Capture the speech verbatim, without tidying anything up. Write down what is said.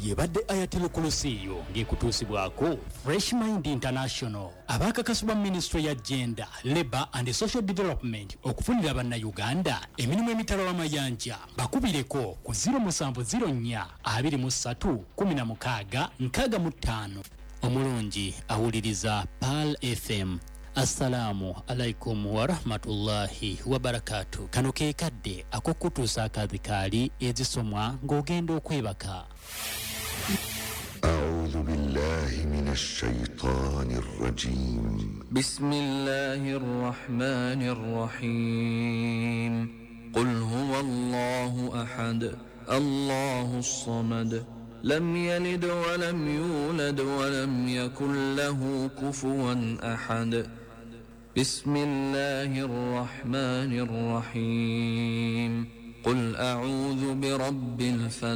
yebadde Ayatul Kursiyo ng'ekutuusibwako Fresh Mind International abakakasibwa Ministry ya Gender, Labour and Social Development okufunira bannayuganda emirimu emitala w'amayanja bakubireko ku zero seven zero four two three one zero six six five. Omulungi awuliriza Pearl F M. Assalamu alaikum wa rahmatullahi wa barakatuh. Kano ke kadde akokutuusa akadhikaali ezisomwa ng'ogenda okwebaka. أعوذ بالله من الشيطان الرجيم. بسم الله الرحمن الرحيم. قل هو الله أحد الله الصمد لم يلد ولم يولد ولم يكن له كفوا أحد. بسم الله الرحمن الرحيم. قل أعوذ برب الفلق